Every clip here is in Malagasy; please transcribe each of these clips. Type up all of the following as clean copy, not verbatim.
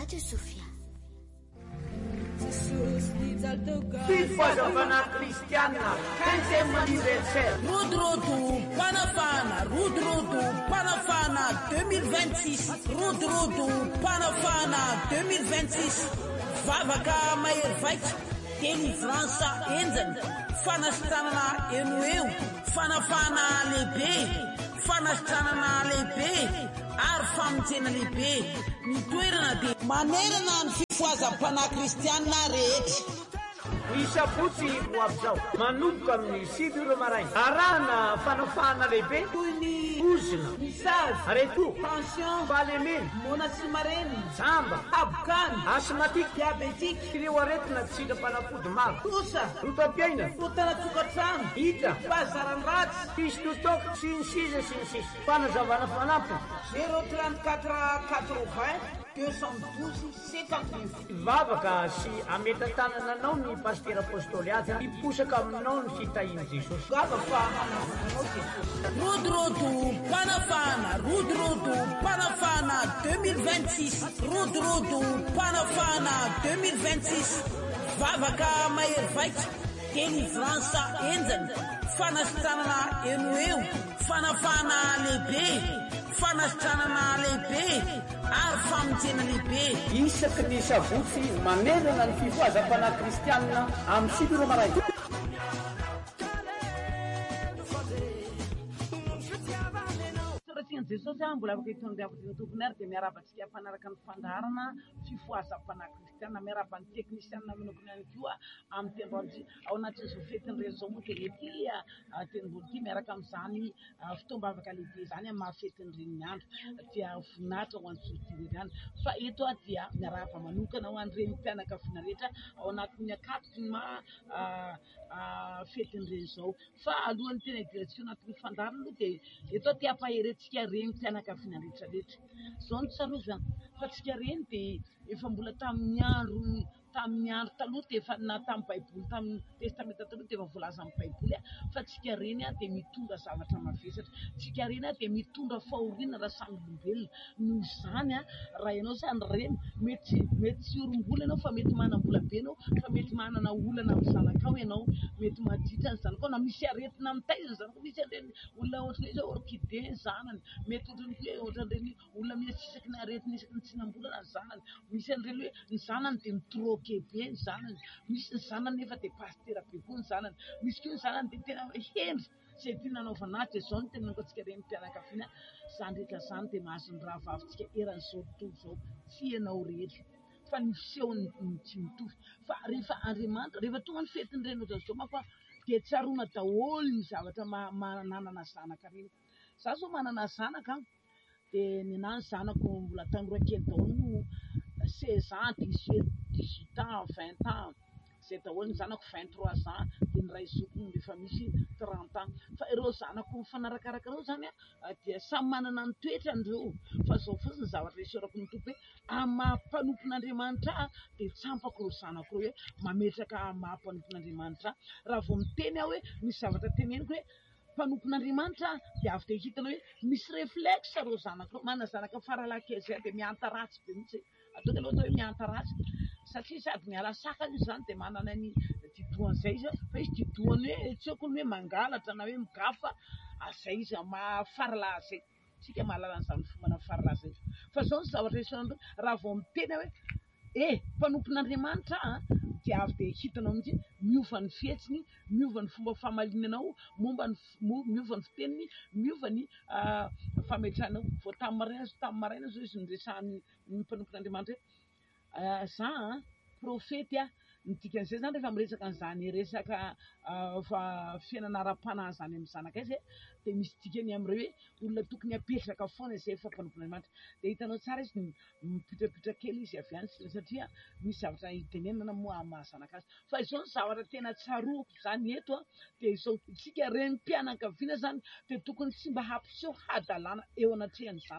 Sofia. Fifazavana kristianina 15e anniversaire. Rodrodo Panafana, Rodrodo Panafana 2026. Rodrodo Panafana 2026. Vavaka Mahervaitra, délivrance enjana, fanasitranana eno eo, fanafana lehibe, fanasitranana lehibe ary famonjena lehibe. Ny toerana dia manerana ny fifoazam-pana kristianina rehetra. Isabotsy ho avy zao manomboka amin'ny 7 maraina. Arahana fanafana lehibe toy ny ozina, misazy, reto, Tension, fahalemena, monasimareny, jamba, abokany, asmatika, diabetika, ireo aretina tsy sitrapanafody maro, kosa, rotam-piaina, fotana tokantrano, hita, fahazaran-dratsy, pistotok, sy ny sisa sy ny sisa. Fanazavana fanampina 034 80 212 59. vavaka sy ametan-tanana anao ny paster apôstôly azy hiposaka aminao ny fitahiany Jesosy. Gava fa manao Jesosy. Rodrodo Panafana, Rodrodo Panafana 2026. Rodrodo Panafana 2026. Vavaka Mahervaitra, délivrance enjana, fanasitranana eno eo, fanafana lehibe, fanasitranana lehibe ary famonjena lehibe. Isaky ny sabotsy manerana ny fifoazam-pana kristianina amin'ny 7 maraina. Tian Jesosy mbola afaka hitondraavatra ny tompony ary dia miarabantsika mpanaraka ny fandarana fifoazam-pana kristianina, miarabany teknisianina manokana ihany koa amin'ny tendroantsy ao anatin'izao fetin'ireny zao moa dia ety tendrony ity miaraka amin'izany fitoam-bavaka lehibe zany amin'ny mahafetin'ireny ny andro dia voninahitra ho an'izotyreny. Fa eto dia miaraba manokana ho an'ireny mpianakaviana rehetra ao anatin'ny akatony fetin'ireny zao. Fa alohan'ny tena idiretsika anatin'ny fandarana aloha dia eto ty ampaherentsika reny mpianakaviana rehetrarehetra. Zao no tsarovana fa tsika reny dia efa mbola tamin'ny andro taloha dia efa na tamin'ny baiboly, tamin'ny testamenta taloha dia efa voalaza amin'ny baiboly fa tsika reny dia mitondra zavatra mavesatra, tsika reny dia mitondra fahoriana raha samy olombelona. Noho izany raha ianao zany reny mety tsy orombola ianao fa mety manam-bola be ianao, fa mety manana olana amin'ny zanakao ianao, mety maditra ny zanakao na misy aretina amin'ny taizany zanakao. Misy an'ireny olona ohatran'ny hoe orchidée ny zanany, mety ohatran'ireny olona miasisaky ny aretina isaky ny tsinam-bolana ny zanany, misy an'ireny hoe ny zanany dia mitroke be ny zanany, misy ny zanany nefa dia pastera be koa ny zanany, misy koa ny zanany dia tena hendry izay tiana anaovana azy. Dia zao no tena antsika reny mpianakaviana zany rehetra zany dia mahazo ny raha vavintsika eran'izao tontolo zao. Tsy ianao rehetra fa ny fisehony tsy mitovy. Fa rehefa Andriamanitra, rehefa tonga ny fetin'ireny ohatran'izao manko dia tsaroana daholo ny zavatra manana zanaka reny. Za zao manana zanaka dia ny anahy ny zanako mbola tanora kely daholo no 16 ans, 18 ans, 20 ans. Zay daholo ny zanako 23 ans dia ny ray zokony efa misy 30 ans. Fa ireo zanako mifanarakaraka ireo zany dia samy manana ny toetrany ireo. Fa zao fotsiny zavatra isaorako ny tompo hoe amin'ny maha-mpanompon'Andriamanitra dia tsampako ireo zanako ireo hoe mametraka amin'ny maha-mpanompon'Andriamanitra. Raha vao miteny aho hoe misy zavatra teneniko hoe mpanompon'Andriamanitra dia avy dia hitana hoe misy réflexe ireo zanako ireo. Manana zanaka faralahy zay dia miantaratsy be mihitsy, atao dia loatra hoe miantaratsy satria sady miala saka izy zany dia manana ny didohan'izay izy fa izy didohany hoe tsy haiko ny hoe mangalatra na hoe migafa zay izy faralahy zay. Tsika mahalala an'izany fomana faralahy zay. Fa zao ny zavatra isaorana raha vao miteny hoe mpanompon'Andriamanitra dia avy dia hitanao mihitsy miova ny fihetsiny, miova ny fomba famalinanao, miova ny fiteniny, miova ny fametranao. Vao tamin'ny maraina zao izy niresahan'ny mpanompon'Andriamanitra hoe za profety ny dikan'izay zany rehefa miresaka an'izany resaka fiainana ara-panahy zany amin'ny zanaka izy dia misy dikany amin'ireo hoe olona tokony hapetraka foana izay efa mpanompon'Andriamanitra. Dia hitanao tsara izy mipitrapitra kely izy avy any satria misy zavatra hitenenana moa amin'ny mahazanaka azy. Fa izao ny zavatra tena tsaroako zany eto dia izao tsika reny mpianakaviana zany dia tokony tsy mba hampiseho hadalana eo anatrehan'ny zanaka.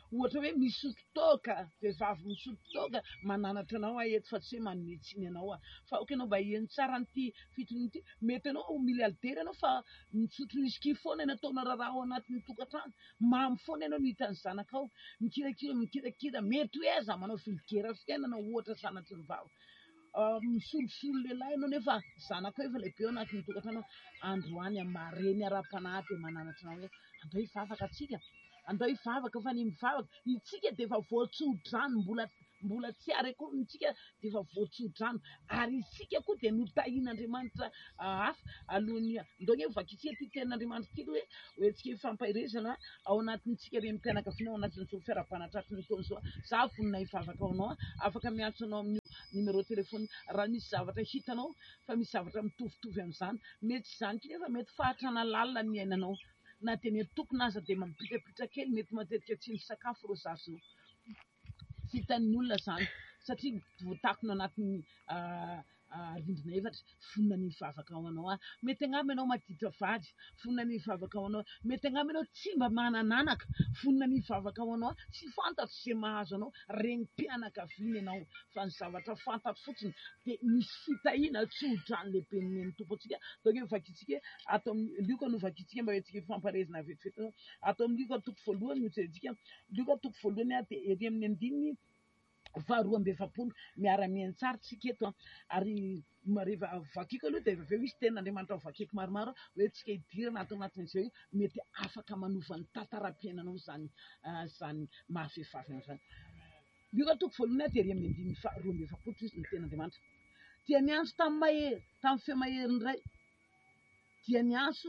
ohatra hoe misototoka vehivavy misototoka mananatra anao eto fa tsy hoe manetsiny anao fa ok anao mba eny tsara n'ity fitonyity mety anao miliardaire anao fa misotro whisky foana eny ataona raharaha ao anatin'ny tokantrano mamy foana ianao no hitan'ny zanakao mikirakira mety hoe aza manao vulgaire fiainana ohatra sanatry ny vava misolosolo lehilahy ianao nefa zanakao efa lehibe ao anatin'ny tokantrano androany amareny ara-panahy de mananatra anao hoe andao hivavaka atsika andao hivavaka fa ny mivavaka itsika de efa voatsodrano mbola tsy ary akory nitsika de efa voatsodrano ary isika koa de notahian'Andriamanitra hafa alohan'ny ndonge vakitsika ty tenin'Andriamanitra ty hoe tsika hifampahirezana ao anatintsika reny mpianakaviana ao anatin'izao fiarahabanatratry ny taona zao za vonona hivavaka ao anao afaka miantso anao amin'ny numéro telefony raha misy zavatra hitanao fa misy zavatra mitovitovy am'izany mety zany ty nefa mety fahatrana lalina ny ainanao na de ny tokony aza de mampitapitra kely mety matetika tsy misakafo ro zazo fitan'ny olona zany satria voatakona anatin'ny rindrina efatra fonina ny hivavaka ao anao mety angamba ianao maditra vady fonina ny hivavaka ao anao mety angamba ianao tsy mba manananaka fonina ny hivavaka ao anao tsy fantatro zay mahazo anao renim-pianakaviana ianao fa ny zavatra fantatro fotsiny de misy fitahiana tsodrano lehibe ny tompontsika donc vakitsika atao lioka no vakitsika mba hoentsika ifamparezina vetivety atao amin'ny lioka toko voalohany no jerentsika lioka toko voalohany de ery amin'ny andininy faharoa amby efapolo miara-miainy tsara tsika eto ary rehefa vakiko aloha de aveo misy tenin'Andriamanitra vakiko maromaro hoe tsika hidirana ato anatin'izay mety afaka manova ny tantaram-piainanao zany mahavehivavy an'izany lioka toko voalohany de ery amin'ny andininy faharoa amby efapolo izy ny tenin'Andriamanitra dia niantso tamin'ny mahery tamin'ny femahery iray dia niantso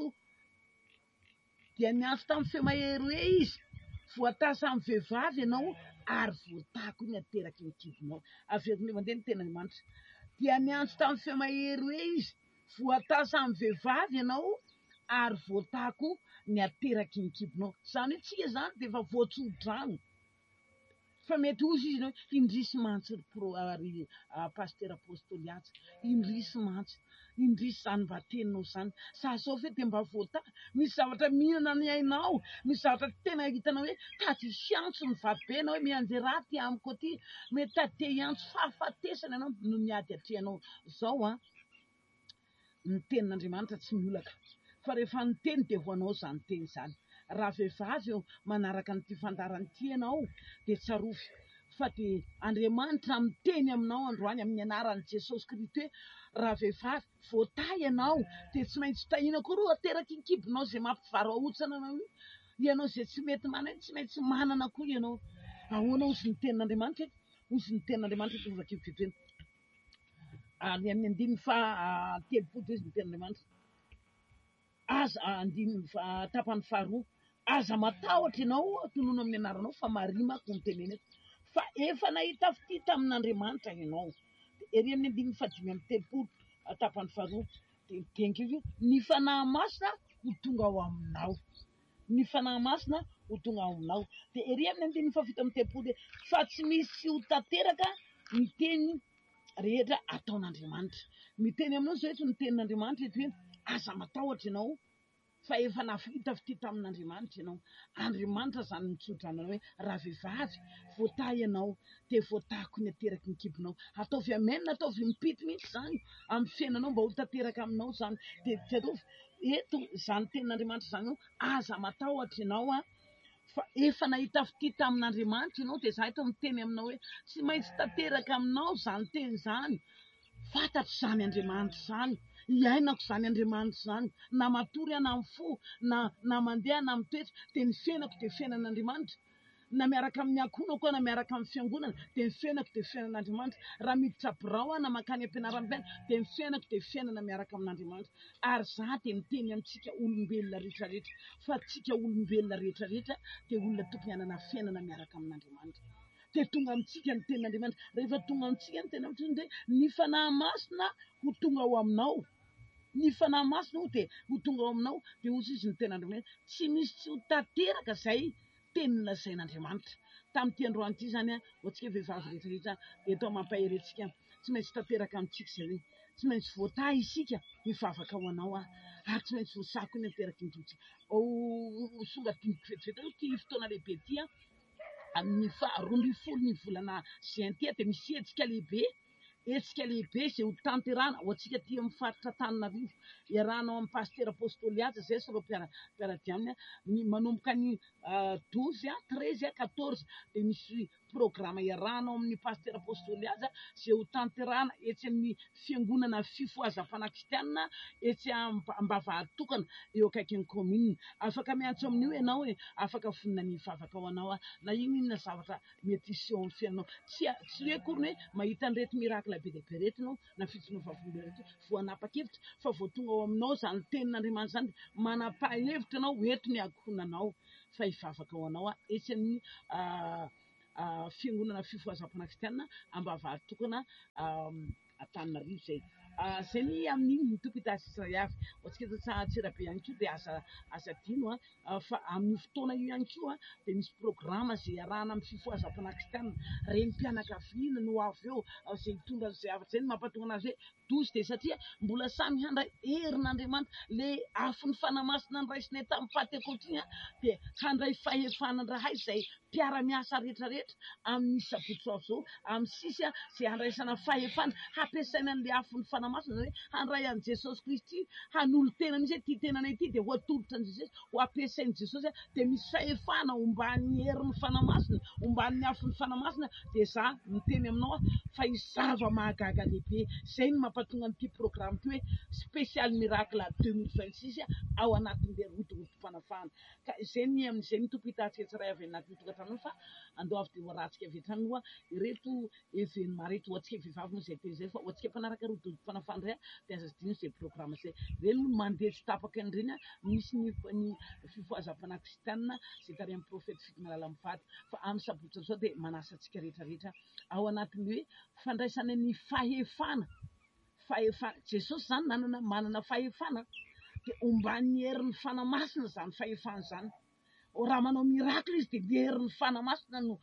tamin'ny femahery hoe izy voatasa amin'ny vehivavy ianao ary voatako ny ateraky ny kibonao averiko le mandeha ny tenin'Andriamanitra dia niantso tamin'ny femahery hoe izy voatasa amin'ny vehivavy ianao ary voatako ny ateraky ny kibonao zany hoe tsika zany de efa voatsodrano fa mety ozy izy indrisy mantsy ary paster apôstôly atsy indrisy mantsy indrisy zany mba teninao zany sasao fe de mba voata misy zavatra mihinana ny ainao misy zavatra tena hitanao hoe tady fiantso ny vabenao hoe mianjy raha ty amiko aty mety tady te hiantso fahafatesana ianao no miady atrehanao zao ny tenin'Andriamanitra tsy miolaka fa rehefa ny teny de hoanao zany teny zany raha vehivavy eo manaraka nyty fandarany ty ianao de tsarovy fa de Andriamanitra miteny aminao androany amin'ny anaran'i Jesosy Kristy hoe raha vehivavy voatahy ianao de tsy maintsy tahiana koa roa ateraky ny kibonao zay mampivarahontsana anao ianao zay tsy mety manana tsy maintsy manana koa ianao ahoana ozy ny tenin'Andriamanitra ozy ny tenin'Andriamanitra to vakiko feteny ary amin'ny andininy telopolo izy ny tenin'Andriamanitra aza andininy tapany faharoa aza matahotra ianao tonono amin'ny anaranao fa marimako ny teneny eto fa efa nahita fity tamin'Andriamanitra ianao ery amin'ny andininy fadimy amin'ny telopolo tapany faharoa de tenikio ny fanahy masina ho tonga ao aminao ny fanahy masina ho tonga ao aminao de ery amin'ny andininy fafito amin'ny telopolo fa tsy misy ho tanteraka miteny rehetra ataon'Andriamanitra miteny aminao zao eto ny tenin'Andriamanitra eto hoe aza matahotra ianao fa efa nafita fity tamin'Andriamanitra ianao Andriamanitra zany mitsodrano anao hoe raha vehivavy voatahy ianao de voatahako ny ateraky ny kibonao ataovy amenina ataovy mipity mihitsy zany amin'ny fiainanao mba ho tanteraka aminao zany de tsarovy eto zany tenin'Andriamanitra zany aza matahotra ianao fa efa nahita fity tamin'Andriamanitra ianao de za eto miteny aminao hoe tsy maintsy tanteraka aminao zany teny zany fantatro zany Andriamanitra zany iainako zany Andriamanitra zany na matory ana amin'ny fo na mandeha na mitoetra de ny fiainako de fiainan'Andriamanitra na miaraka amin'ny akonako na miaraka amin'ny fiangonana de ny fiainako de fiainan'Andriamanitra raha miditra birao na makany am-pianaram-piaina de ny fiainako de fiainana miaraka amin'Andriamanitra ary za de miteny amintsika olombelona rehetrarehetra fa tsika olombelona rehetrarehetra de olona tokony hanana fiainana miaraka amin'Andriamanitra de tonga amintsika ny tenin'Andriamanitra rehefa tonga amintsika ny tenin'Andriamanitra de ny fanahy masina ho tonga ao aminao ny fanahy masina ho de ho tonga ao aminao de ozy izy ny tenin'Andriamanitra tsy misy tsy ho tanteraka zay teny lazain'Andriamanitra tamin'ity androany ity zany hoantsika vehivavy rehetrarehetra eto mampaherentsika tsy maintsy tanteraka amintsika zay hoe tsy maintsy voatahy isika mivavaka ao anao ary tsy maintsy voasako ny ateraky ny totsika songa diniko vetivety ty fotoana lehibe ty amin'ny 12 ny volana juin-ty dia misy hetsika lehibe izay ho tanterana ho antsika ty amin'ny faritra Antananarivo iarahanao amin'ny pasteur apôstôliaja zay sy reo mpiarady aminy ny manomboka ny 12 13 14 dia misy programme iarahanao amin'ny pasteur apôstôliaja zay ho tanterana etsy amin'ny fiangonana fifohazam-pana kristianina etsy Ambavahitokana eo akaikin'ny commune. Afaka miantso amin'io ianao afaka fonina ny vavaka ho anao na inona zavatra mety iseho amin'ny fiainanao tsy hoe kory hoe mahita an'ireto miracle be dia be retinao na fitsonao vavoloreto voanapa-kevitra fa vao tonga ao aminao zany tenin'Andriamanitra zany manapa-hevitra anao hoentiny agonanao fa hivavaka ho anao etsy amin'ny fiangonana fifohazam-pana kristianina Ambavahitokana Antananarivo zay. Zay ny amin'iny ny tompo hitasy avy ohatsika Tsirabe ihany koa dia asa dino fa amin'ny fotoana io ihany koa dia misy programme zay arahana amin'ny fifohazam-pana kristianina reny mpianakaviana no avy eo zay hitondra zay avy zay ny mampatonga anazy hoe 12 dia satria mbola samy handray herin'Andriamanitra le afon'ny fanamasina nyraisinay tamin'ny Pantekôty dia handray fahefanandrahay zay mpiara-miasa rehetrarehetra amin'ny sabotsy avy zao amin'ny 6 zay handraisana fahefana hampiasaina an'le afon'ny fanamasina zany handray an' Jesosy Kristy hanolo tena misy ty tenanay ity dia ho atolotra an' Jesosy ho ampiasain'i Jesosy dia misy fahefana homban'ny herin'ny fanamasina homban'ny afon'ny fanamasina dia za miteny aminao fa izava mahagaga lehibe zay ny mampatonga an'ity programme ty hoe spécial miracle 2026 ao anatin'le rodorotom-panafahana ka zay ny amin'izay ny tompo hitantsika tsiray avy anatin'ny tokantrano fa andao avy dia hoaratsika avy hatrany hoa ireto événement reto ohatsika vehivavy moa zay teny zay fa ohatsika mpanaraka rodorotom-panafahana ray dia aza dino zay programme zay reny no mandeha tsy tapaka an'ireny misy ny fifohazam-pana kristianina zay tary amin'ny profety Fito Malala Mivady fa amin'ny sabotsy zao dia manasa antsika rehetrarehetra ao anatin'ny hoe fandraisana ny fahefana Jesosy zany manana fahefana dia homban'ny herin'ny fanamasina zany fahefana zany raha manao miracle izy dia herin'ny fanamasina no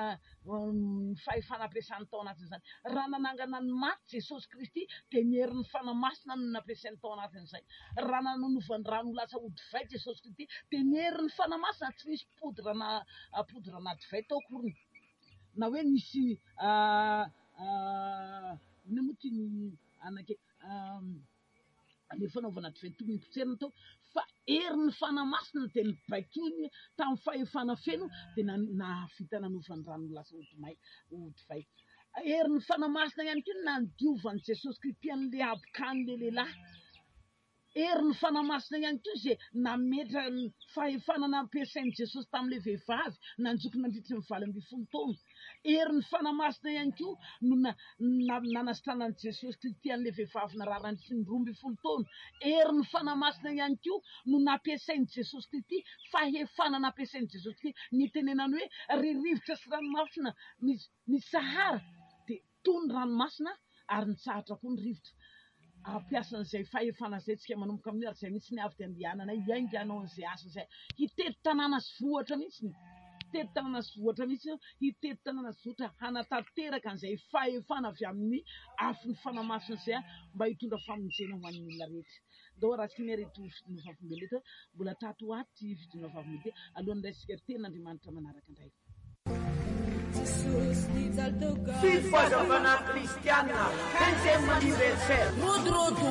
fahefana ampiasany tao anatin'izany raha nanangana ny maty Jesosy Kristy dia ny herin'ny fanamasina no nampiasainy tao anatin'izay raha nananovany rano lasa ho divay Jesosy Kristy dia ny herin'ny fanamasina tsy misy podra na divay tao korony na hoe misy ny moty ny anake le fanaovana divay tokony potserina tao fa herin'ny fanamasina dia nibaikiny tamin'ny fahefana feno dia navita nanovany rano lasa ho divay herin'ny fanamasina ihany koa nandiovan'i Jesosy Kristy an'le abokany le lehilahy herin'ny fanamasina ihany koa zay nametra ny fahefana nampiasain'i Jesosy tamin'le vehivavy nanjoky nandritry ny 20 taona herin'ny fanamasina ihany koa no nanasitranan'i Jesosy Kristy an'le vehivavy nararany sy ny 12 taona herin'ny fanamasina ihany koa no nampiasain'i Jesosy Kristy fahefana nampiasain'i Jesosy Kristy nitenenany hoe ririvotra sy ranomasina ny Sahara dia tony ranomasina ary nitsahatra koa ny rivotra ampiasan'izay fahefana zay tsika manomboka amin'ny ary zay mihitsy ny avy dia andehanana iainga anao an'izay asa zay hitety tanàna sy vohatra mihitsy hitety tanàna sy vohatra mihitsy hitety tanàna sy vohatra hanatanteraka an'izay fahefana avy amin'ny afon'ny fanamasina zay mba hitondra famonjena ho an'ny olona rehetra ndao raha tsy miarety vidinao vavomely mbola tato aty vidinao vavomely alohan'ilay sika tenin'Andriamanitra manaraka indray Fifohazam-pana kristianina 15e anniversaire. Rodrodo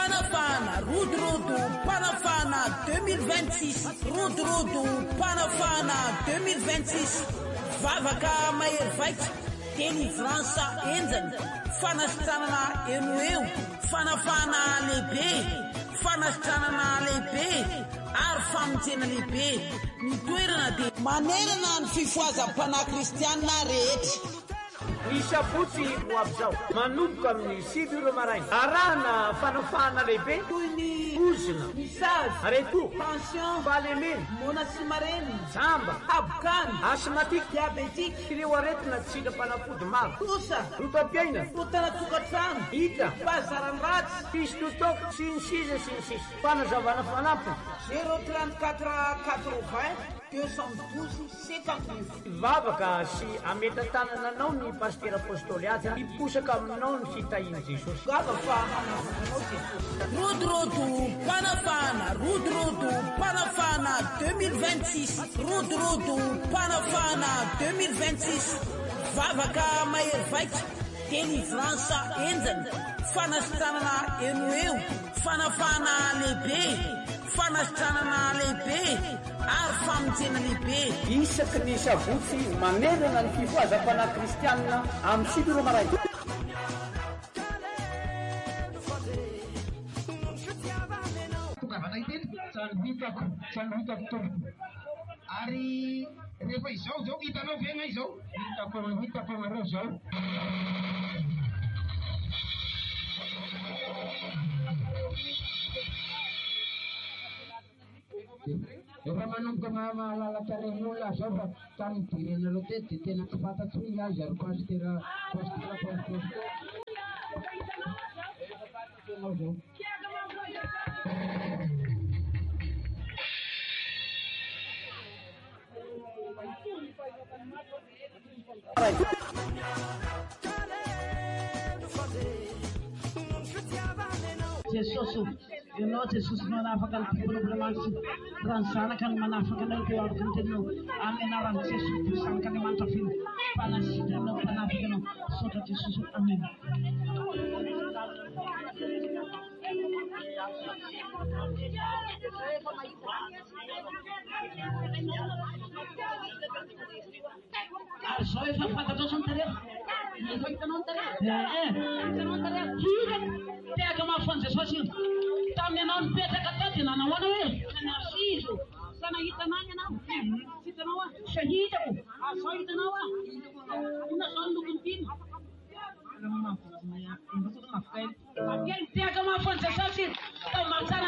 Panafana 2026. Rodrodo Panafana 2026. Vavaka mahery vaika, délivrance enjany, fanasitranana eo, fanafana lehibe, fanasitranana lehibe, ary famonjena lehibe. Ny toerana dia manerana ny fifohazam-pana kristianina rehetra. Isabotsy ho avy zao manomboka amin'ny 7 maraina arahana fanafahana lehibe toy ny ozina misazy areto pension valemeny mona sy mareny jamba habokany asmatique diabétique ireo aretina tsika mpanafody maro kosa rotapiaina fotana tokantrano hita bazarany ratsy fistotoko sy ny sisa fanazavana fanampiny 034 80 212 59. Vavaka sy ametatanananao ny pasteur apôstôly azy hiposaka aminao ny fitahian Jesosy. Gava fa hanavonanao Jesosy. Rodrodo Panafana, Rodrodo Panafana 2026. Rodrodo Panafana 2026. Vavaka mahery vaika, délivrance enjana, fanasitranana eno eo, fanafana lehibe, fanasitranana lehibe ary famonjena lehibe. Isaky ny sabotsy manerana ny fifoazam-pana kristianina amin'ny sibiro maray. Tokavana iteny sany hitako tompoko ary rehefa izao zao hitanao vena izao hitako anareo zao efa manomboka mahalala tarehin'olona zao fa tamin'ny direnareo tety de tena tsy fantatro hoe azy ary pastera zao. Jesosy, ianao Jesosy manafaka ny problemansy raha ny zanaka ny manafaka anao teo araka ny tenanao amin'ny anaran'i Jesosy zanaka Andriamanitra fino mpanasitranao mpanafaka anao saotra Jesosy amen. Ary zao efa fantatra sy ny tarehy efa hitanao ny tarehy tehaka mahafoany Jesosy io tamin'ny anao nipetraka tao dia nanahoana hoe nanasizo sa nahita nany anao sy hitanao a sa hitako